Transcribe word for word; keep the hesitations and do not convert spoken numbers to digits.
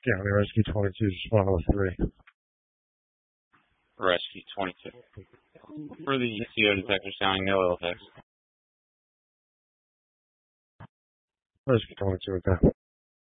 County Rescue twenty-two, just one oh three. Rescue twenty-two. For the E C O detector sounding no ill effects. Rescue twenty-two, okay.